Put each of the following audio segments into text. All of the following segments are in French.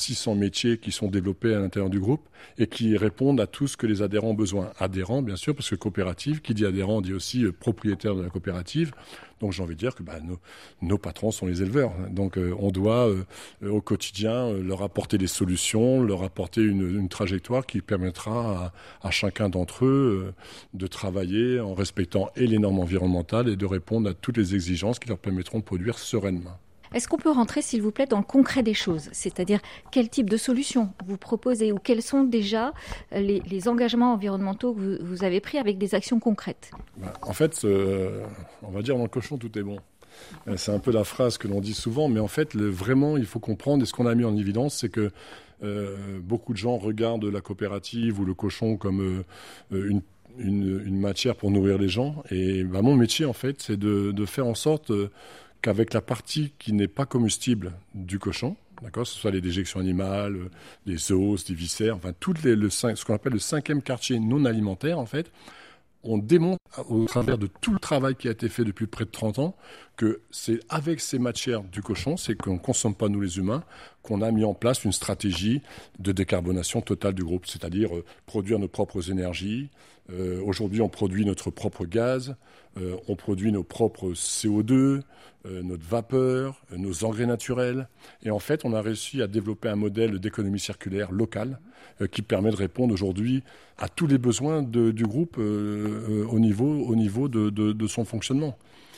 600 métiers qui sont développés à l'intérieur du groupe et qui répondent à tout ce que les adhérents ont besoin. Adhérents, bien sûr, parce que coopérative, qui dit adhérent dit aussi propriétaire de la coopérative. Donc j'ai envie de dire que nos patrons sont les éleveurs. Donc on doit au quotidien leur apporter des solutions, leur apporter une trajectoire qui permettra à chacun d'entre eux de travailler en respectant et les normes environnementales et de répondre à toutes les exigences qui leur permettront de produire sereinement. Est-ce qu'on peut rentrer, s'il vous plaît, dans le concret des choses ? C'est-à-dire, quel type de solutions vous proposez ou quels sont déjà les engagements environnementaux que vous avez pris avec des actions concrètes ? En fait, on va dire dans le cochon, tout est bon. C'est un peu la phrase que l'on dit souvent, mais en fait, vraiment, il faut comprendre, et ce qu'on a mis en évidence, c'est que beaucoup de gens regardent la coopérative ou le cochon comme une matière pour nourrir les gens. Et mon métier, en fait, c'est de faire en sorte qu'avec la partie qui n'est pas comestible du cochon, d'accord, ce soit les déjections animales, les os, les viscères, enfin ce qu'on appelle le 5e quartier non alimentaire, en fait, on démontre au travers de tout le travail qui a été fait depuis près de 30 ans que c'est avec ces matières du cochon, c'est qu'on ne consomme pas nous les humains, qu'on a mis en place une stratégie de décarbonation totale du groupe, c'est-à-dire produire nos propres énergies. Aujourd'hui, on produit notre propre gaz, on produit nos propres CO2, notre vapeur, nos engrais naturels. Et en fait, on a réussi à développer un modèle d'économie circulaire locale qui permet de répondre aujourd'hui à tous les besoins du groupe au niveau de son fonctionnement.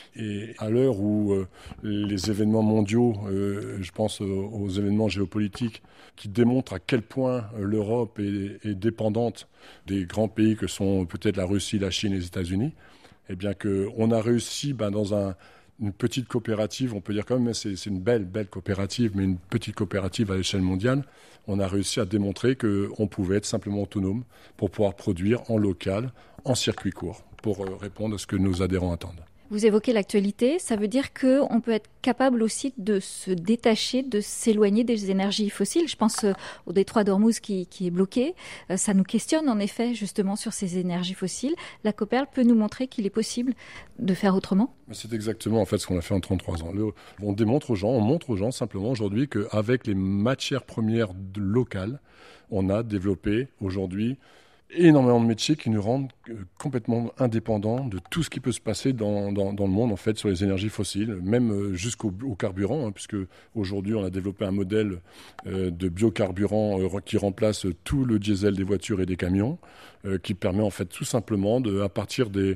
Et à l'heure où les événements mondiaux, je pense aux événements géopolitiques, qui démontrent à quel point l'Europe est dépendante des grands pays que sont peut-être la Russie, la Chine et les États-Unis, eh bien qu'on a réussi dans une petite coopérative, on peut dire quand même, c'est une belle coopérative, mais une petite coopérative à l'échelle mondiale, on a réussi à démontrer qu'on pouvait être simplement autonome pour pouvoir produire en local, en circuit court, pour répondre à ce que nos adhérents attendent. Vous évoquez l'actualité, ça veut dire qu'on peut être capable aussi de se détacher, de s'éloigner des énergies fossiles. Je pense au détroit d'Ormuz qui est bloqué. Ça nous questionne en effet justement sur ces énergies fossiles. La Coperle peut nous montrer qu'il est possible de faire autrement ? C'est exactement en fait ce qu'on a fait en 33 ans. On montre aux gens simplement aujourd'hui qu'avec les matières premières locales, on a développé aujourd'hui énormément de métiers qui nous rendent complètement indépendants de tout ce qui peut se passer dans le monde en fait sur les énergies fossiles, même jusqu'au carburant, puisque aujourd'hui on a développé un modèle de biocarburant qui remplace tout le diesel des voitures et des camions, qui permet en fait tout simplement à partir des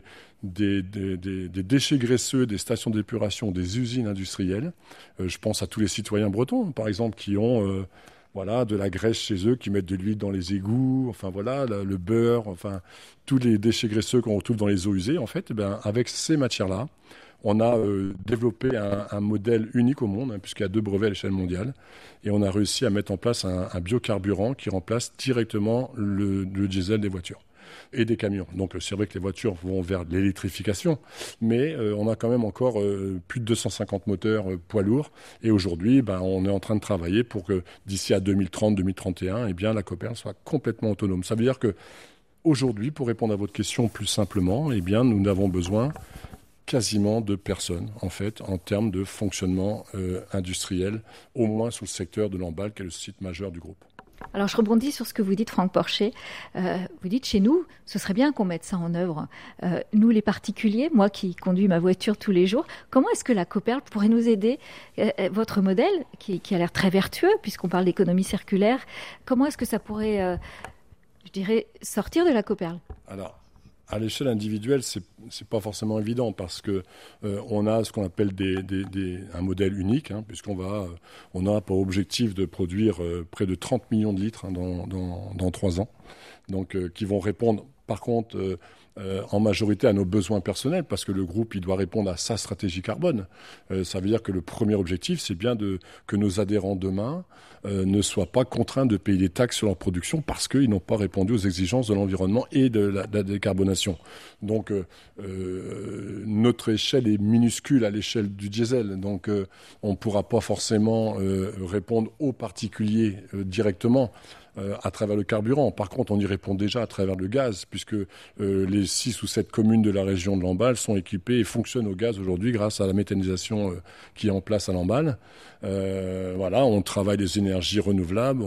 déchets graisseux, des stations d'épuration, des usines industrielles. Je pense à tous les citoyens bretons, par exemple, qui ont de la graisse chez eux, qui mettent de l'huile dans les égouts, le beurre, tous les déchets graisseux qu'on retrouve dans les eaux usées, en fait, avec ces matières-là, on a développé un modèle unique au monde, puisqu'il y a 2 brevets à l'échelle mondiale, et on a réussi à mettre en place un biocarburant qui remplace directement le diesel des voitures et des camions. Donc c'est vrai que les voitures vont vers l'électrification, mais on a quand même encore plus de 250 moteurs poids lourds, et aujourd'hui on est en train de travailler pour que d'ici à 2030-2031, la Coperle soit complètement autonome. Ça veut dire que aujourd'hui, pour répondre à votre question plus simplement, nous n'avons besoin quasiment de personne, en fait, en termes de fonctionnement industriel, au moins sous le secteur de l'emballe, qui est le site majeur du groupe. Alors, je rebondis sur ce que vous dites, Franck Porcher. Vous dites, chez nous, ce serait bien qu'on mette ça en œuvre. Nous, les particuliers, moi qui conduis ma voiture tous les jours, comment est-ce que la Coperle pourrait nous aider ? Votre modèle, qui a l'air très vertueux, puisqu'on parle d'économie circulaire, comment est-ce que ça pourrait, sortir de la Coperle ? Alors, à l'échelle individuelle, c'est pas forcément évident parce que on a ce qu'on appelle un modèle unique, puisqu'on a pour objectif de produire près de 30 millions de litres dans 3 ans, donc qui vont répondre par contre en majorité à nos besoins personnels, parce que le groupe il doit répondre à sa stratégie carbone. Ça veut dire que le premier objectif, c'est bien que nos adhérents demain ne soient pas contraints de payer des taxes sur leur production parce qu'ils n'ont pas répondu aux exigences de l'environnement et de la décarbonation. Donc notre échelle est minuscule à l'échelle du diesel, donc on ne pourra pas forcément répondre aux particuliers directement à travers le carburant. Par contre, on y répond déjà à travers le gaz, puisque les 6 ou 7 communes de la région de Lamballe sont équipées et fonctionnent au gaz aujourd'hui grâce à la méthanisation qui est en place à Lamballe. Voilà, on travaille des énergies renouvelables.